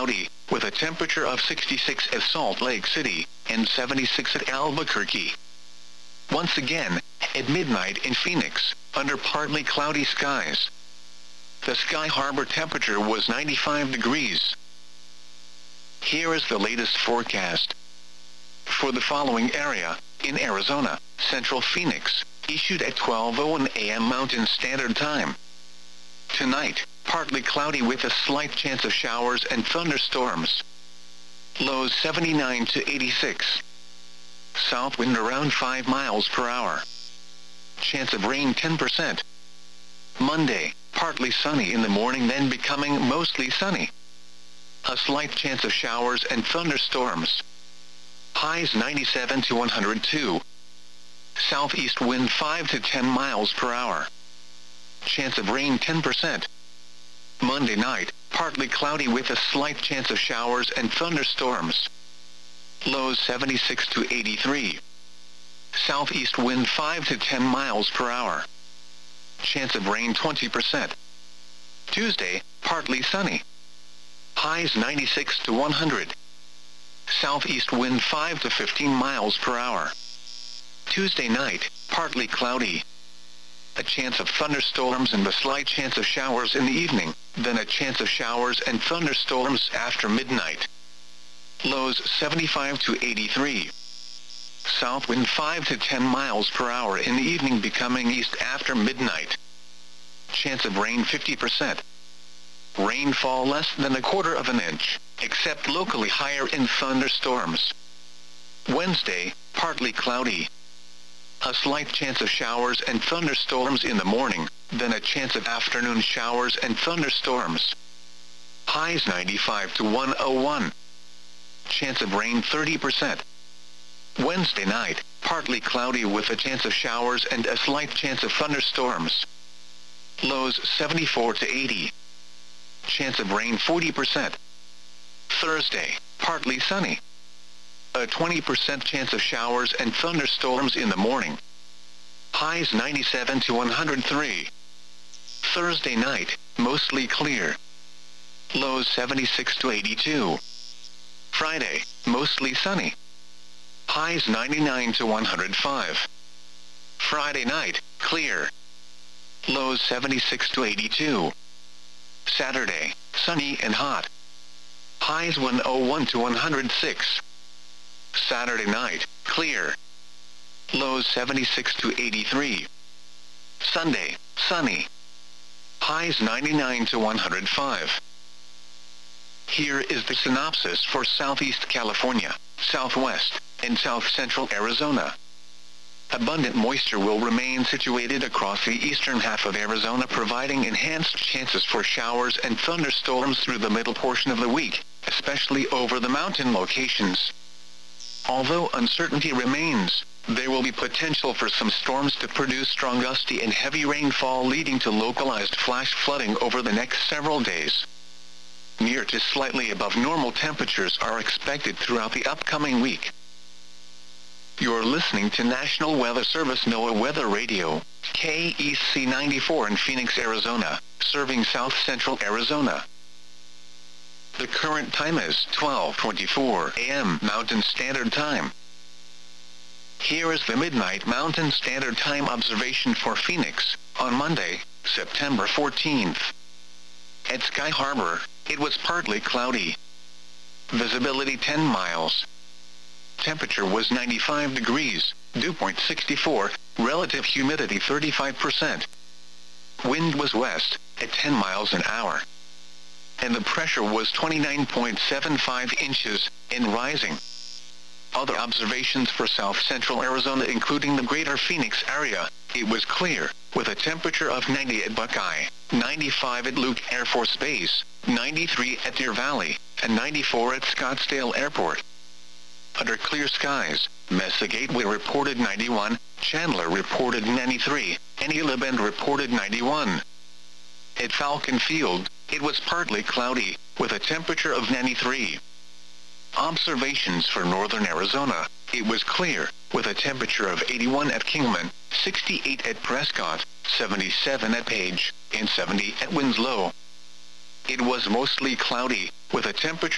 cloudy, with a temperature of 66 at Salt Lake City, and 76 at Albuquerque. Once again, at midnight in Phoenix, under partly cloudy skies. The Sky Harbor temperature was 95 degrees. Here is the latest forecast. For the following area, in Arizona, Central Phoenix, issued at 12:01 a.m. Mountain Standard Time. Tonight, partly cloudy with a slight chance of showers and thunderstorms. Lows 79 to 86. South wind around 5 miles per hour. Chance of rain 10%. Monday, partly sunny in the morning, then becoming mostly sunny. A slight chance of showers and thunderstorms. Highs 97 to 102. Southeast wind 5 to 10 miles per hour. Chance of rain 10%. Monday night, partly cloudy with a slight chance of showers and thunderstorms. Lows 76 to 83. Southeast wind 5 to 10 miles per hour. Chance of rain 20%. Tuesday, partly sunny. Highs 96 to 100. Southeast wind 5 to 15 miles per hour. Tuesday night, partly cloudy. A chance of thunderstorms and a slight chance of showers in the evening, then a chance of showers and thunderstorms after midnight. Lows 75 to 83. South wind 5 to 10 miles per hour in the evening, becoming east after midnight. Chance of rain 50%. Rainfall less than 1/4 of an inch, except locally higher in thunderstorms. Wednesday, partly cloudy. A slight chance of showers and thunderstorms in the morning, then a chance of afternoon showers and thunderstorms. Highs 95 to 101. Chance of rain 30%. Wednesday night, partly cloudy with a chance of showers and a slight chance of thunderstorms. Lows 74 to 80. Chance of rain 40%. Thursday, partly sunny. A 20% chance of showers and thunderstorms in the morning. Highs 97 to 103. Thursday night, mostly clear. Lows 76 to 82. Friday, mostly sunny. Highs 99 to 105. Friday night, clear. Lows 76 to 82. Saturday, sunny and hot. Highs 101 to 106. Saturday night, clear. Lows 76 to 83. Sunday, sunny. Highs 99 to 105. Here is the synopsis for Southeast California, Southwest, and South Central Arizona. Abundant moisture will remain situated across the eastern half of Arizona, providing enhanced chances for showers and thunderstorms through the middle portion of the week, especially over the mountain locations. Although uncertainty remains, there will be potential for some storms to produce strong gusty and heavy rainfall, leading to localized flash flooding over the next several days. Near to slightly above normal temperatures are expected throughout the upcoming week. You're listening to National Weather Service NOAA Weather Radio, KEC 94 in Phoenix, Arizona, serving South Central Arizona. The current time is 12:24 a.m. Mountain Standard Time. Here is the Midnight Mountain Standard Time observation for Phoenix, on Monday, September 14th. At Sky Harbor, it was partly cloudy. Visibility 10 miles. Temperature was 95 degrees, dew point 64, relative humidity 35%. Wind was west, at 10 miles an hour. And the pressure was 29.75 inches, and rising. Other observations for South Central Arizona, including the greater Phoenix area, it was clear, with a temperature of 90 at Buckeye, 95 at Luke Air Force Base, 93 at Deer Valley, and 94 at Scottsdale Airport. Under clear skies, Mesa Gateway reported 91, Chandler reported 93, and Gila Bend reported 91. At Falcon Field, it was partly cloudy, with a temperature of 93. Observations for northern Arizona, it was clear, with a temperature of 81 at Kingman, 68 at Prescott, 77 at Page, and 70 at Winslow. It was mostly cloudy, with a temperature